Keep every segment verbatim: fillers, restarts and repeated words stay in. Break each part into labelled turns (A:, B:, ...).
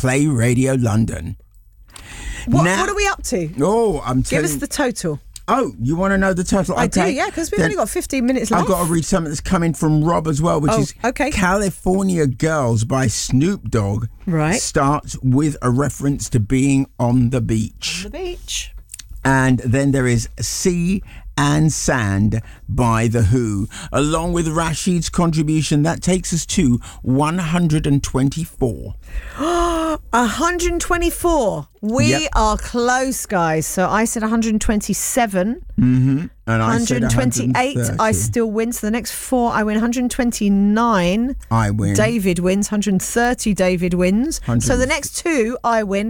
A: Play Radio London.
B: What,
A: now,
B: what are we up to?
A: Oh, I'm
B: Give
A: telling
B: us the total.
A: Oh, you want to know the total?
B: I
A: okay.
B: do, yeah, because we've
A: Then
B: only got fifteen minutes left.
A: I've got to read something that's coming from Rob as well, which
B: Oh,
A: is
B: okay.
A: California Girls by Snoop Dogg.
B: Right.
A: Starts with a reference to being on the beach.
B: On the beach.
A: And then there is Sea and Sand by The Who. Along with Rashid's contribution, that takes us to one hundred twenty-four.
B: one hundred twenty-four. We
A: Yep.
B: are close, guys. So I said one hundred twenty-seven.
A: Mm-hmm. And I said
B: one hundred twenty-eight.
A: one hundred thirty.
B: I still win. So the next four, I win one hundred twenty-nine.
A: I win.
B: David wins. one hundred thirty. David wins.
A: one hundred
B: So the next two, I win.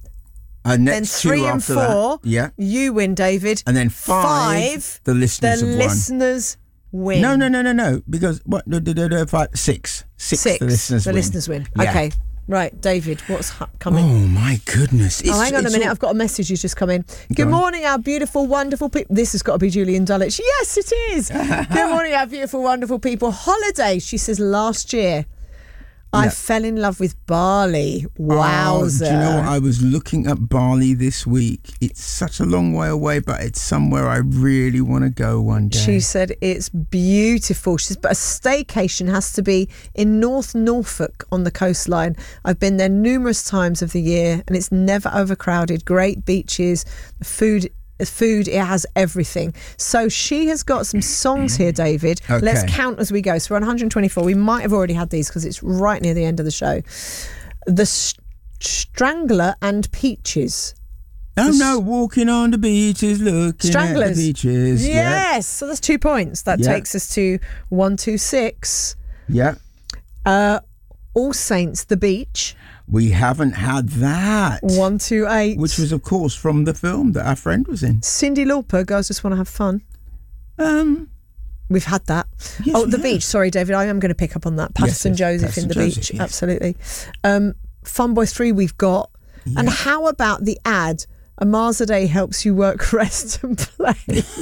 A: And
B: Then
A: next
B: three
A: two
B: and
A: after
B: four,
A: that. Yeah.
B: you win, David.
A: And then five,
B: Five,
A: the listeners
B: the
A: have won.
B: listeners win.
A: No, no, no, no, no. Because what? No, no, no, no, five, six. Six.
B: Six.
A: The listeners
B: the
A: win.
B: listeners win.
A: Yeah.
B: Okay. Right, David, what's ha- coming?
A: Oh my goodness! It's,
B: Oh, hang on a
A: it's
B: minute.
A: all-
B: I've got a message who's just come in.
A: Go
B: Good
A: on.
B: morning, our beautiful, wonderful people. This has got to be Julian Dulwich. Yes, it is. Good morning, our beautiful, wonderful people. Holiday, she says, last year, I
A: Yeah.
B: fell in love with Bali.
A: Oh,
B: Wowza.
A: do you know what? I was looking at Bali this week. It's such a long way away, but it's somewhere I really want to go one day.
B: She said it's beautiful. She says, but a staycation has to be in North Norfolk on the coastline. I've been there numerous times of the year and it's never overcrowded. Great beaches, food. Food, it has everything. So she has got some songs here, David.
A: Okay.
B: Let's count as we go. So we're on one hundred twenty-four. We might have already had these because it's right near the end of the show. The St- Strangler and Peaches.
A: Oh
B: The
A: no, walking on the beaches, looking
B: Stranglers.
A: at the beaches.
B: Yes. So that's two points. That
A: Yeah.
B: takes us to one, two, six.
A: Yeah.
B: Uh, All Saints, The Beach.
A: We haven't had that.
B: One, two, eight.
A: Which was, of course, from the film that our friend was in.
B: Cyndi Lauper, Girls Just Want to Have Fun.
A: Um,
B: We've had that.
A: Yes,
B: oh,
A: we
B: The
A: have.
B: Beach. Sorry, David. I am going to pick up on that. Patterson
A: yes,
B: Joseph
A: Patterson
B: in The
A: Joseph,
B: Beach.
A: yes.
B: Absolutely. Um, Fun Boy three we've got.
A: Yeah.
B: And how about the ad? A Mars a day helps you work, rest and play.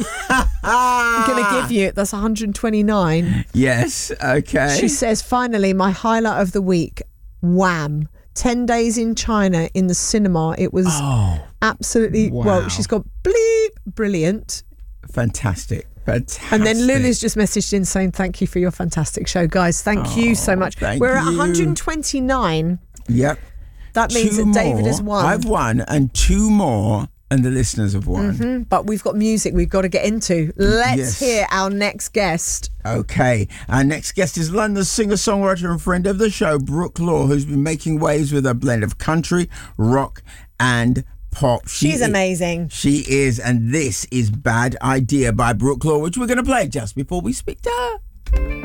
B: I'm going to give you it. That's one hundred twenty-nine.
A: Yes, okay.
B: She says, finally, my highlight of the week, Wham! ten days in China in the cinema. It was
A: Oh,
B: absolutely,
A: wow.
B: well, she's got bleep, brilliant.
A: fantastic. Fantastic.
B: And then Lulu's just messaged in saying, thank you for your fantastic show, guys. Thank you so much.
A: thank
B: We're at
A: you.
B: one hundred twenty-nine.
A: Yep.
B: That means
A: Two
B: that David
A: more.
B: has won.
A: I've won, and two more, and the listeners have won.
B: Mm-hmm. But we've got music we've got to get into. Let's
A: Yes.
B: hear our next guest.
A: Okay, our next guest is London singer-songwriter and friend of the show, Brooke Law, who's been making waves with a blend of country, rock, and pop. She
B: She's
A: i-
B: amazing.
A: She is, and this is Bad Idea by Brooke Law, which we're going to play just before we speak to her.